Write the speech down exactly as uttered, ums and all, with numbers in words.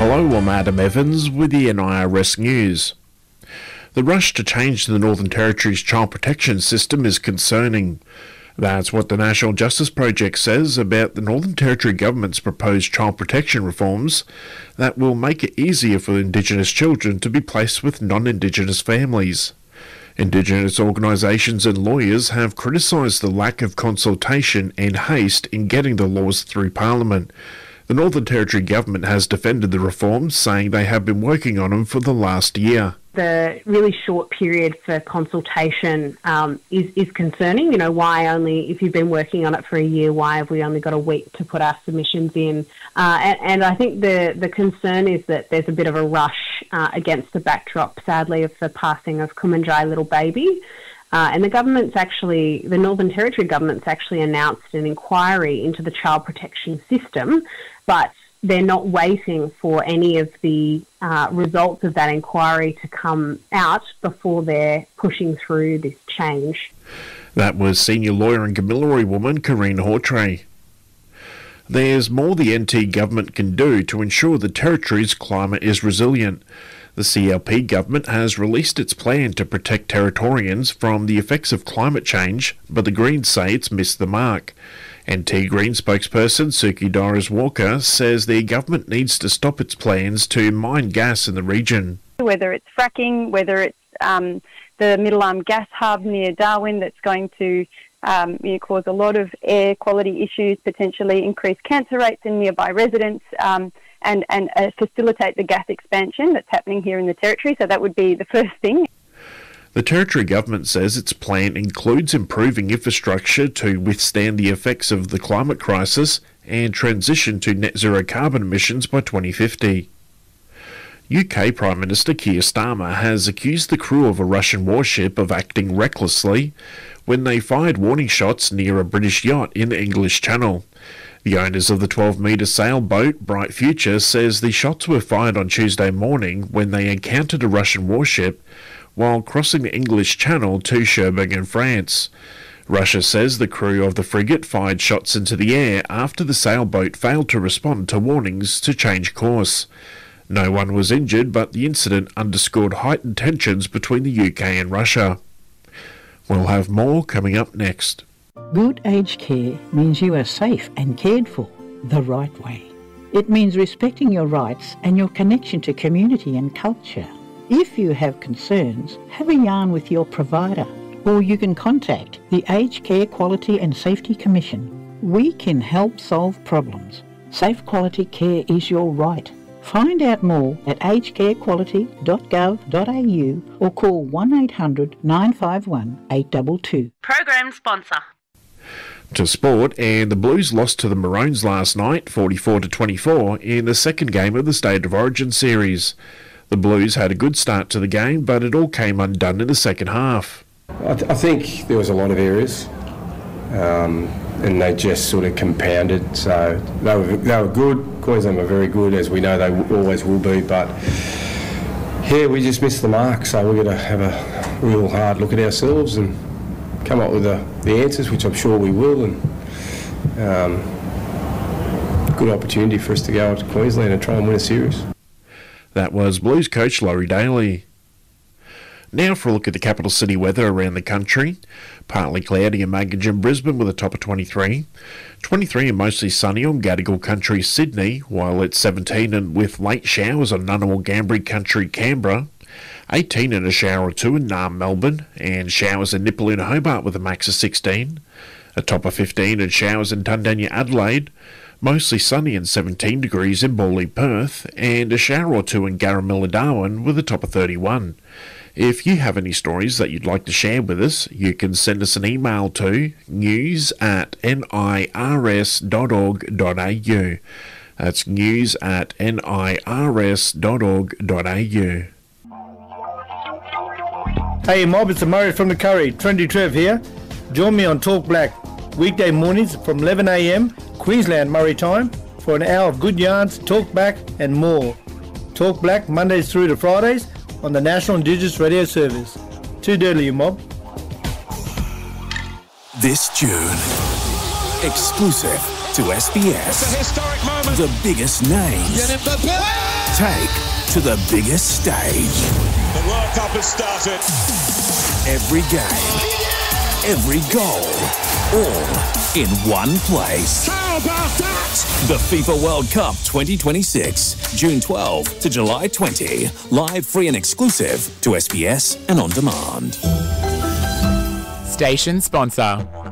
Hello, I'm Adam Evans with the N I R S News. The rush to change the Northern Territory's child protection system is concerning. That's what the National Justice Project says about the Northern Territory government's proposed child protection reforms that will make it easier for Indigenous children to be placed with non-Indigenous families. Indigenous organisations and lawyers have criticised the lack of consultation and haste in getting the laws through Parliament. The Northern Territory government has defended the reforms, saying they have been working on them for the last year. The really short period for consultation um, is, is concerning. You know, why only, if you've been working on it for a year, why have we only got a week to put our submissions in? Uh, and, and I think the, the concern is that there's a bit of a rush uh, against the backdrop, sadly, of the passing of Kumanjai Little Baby. Uh, and the government's actually, the Northern Territory government's actually announced an inquiry into the child protection system, but they're not waiting for any of the uh, results of that inquiry to come out before they're pushing through this change. That was senior lawyer and Gamilaroi woman Karine Hawtrey. There's more the N T government can do to ensure the Territory's climate is resilient. The C L P government has released its plan to protect Territorians from the effects of climate change, but the Greens say it's missed the mark. N T Green spokesperson Suki Doris Walker says the government needs to stop its plans to mine gas in the region. Whether it's fracking, whether it's um, the Middle Arm gas hub near Darwin that's going to um, you know, cause a lot of air quality issues, potentially increase cancer rates in nearby residents, um, and, and uh, facilitate the gas expansion that's happening here in the Territory. So that would be the first thing. The Territory government says its plan includes improving infrastructure to withstand the effects of the climate crisis and transition to net zero carbon emissions by twenty fifty. U K Prime Minister Keir Starmer has accused the crew of a Russian warship of acting recklessly when they fired warning shots near a British yacht in the English Channel. The owners of the twelve metre sailboat Bright Future says the shots were fired on Tuesday morning when they encountered a Russian warship while crossing the English Channel to Cherbourg in France. Russia says the crew of the frigate fired shots into the air after the sailboat failed to respond to warnings to change course. No one was injured, but the incident underscored heightened tensions between the U K and Russia. We'll have more coming up next. Good aged care means you are safe and cared for the right way. It means respecting your rights and your connection to community and culture. If you have concerns, have a yarn with your provider, or you can contact the Aged Care Quality and Safety Commission. We can help solve problems. Safe quality care is your right. Find out more at aged care quality dot gov dot a u or call one eight hundred nine five one eight two two. Program sponsor. To sport, and the Blues lost to the Maroons last night, forty-four to twenty-four, in the second game of the State of Origin series. The Blues had a good start to the game, but it all came undone in the second half. I, th- I think there was a lot of errors, um, and they just sort of compounded. So they were they were good. Queensland were very good, as we know they w- always will be. But yeah, we just missed the mark. So we're going to have a real hard look at ourselves and come up with the, the answers, which I'm sure we will. And um, good opportunity for us to go to Queensland and try and win a series. That was Blues coach Laurie Daly. Now for a look at the capital city weather around the country. Partly cloudy in Maggin and Brisbane with a top of twenty-three. twenty-three and mostly sunny on Gadigal country Sydney, while it's seventeen and with late showers on Ngunnawal Gambri country Canberra. eighteen and a shower or two in Naarm Melbourne, and showers in Nipaluna Hobart with a max of sixteen. A top of fifteen and showers in Tundanya Adelaide. Mostly sunny and seventeen degrees in Bawley Perth, and a shower or two in Garamilla Darwin with a top of thirty-one. If you have any stories that you'd like to share with us, you can send us an email to news at n i r s dot org dot a u. That's news at n i r s dot org dot a u. Hey mob, it's Murray from the Curry. Trendy Trev here. Join me on Talk Black, weekday mornings from eleven a m Queensland Murray time, for an hour of good yarns, talk back and more. Talk Black Mondays through to Fridays on the National Indigenous Radio Service. Too dirty, you mob. This June, exclusive to S B S, it's a historic moment. The biggest names, take to the biggest stage. The World Cup has started. Every game, every goal, all in one place. How about that? The FIFA World Cup twenty twenty-six, June twelfth to July twentieth. Live, free and exclusive to S B S and on demand. Station sponsor.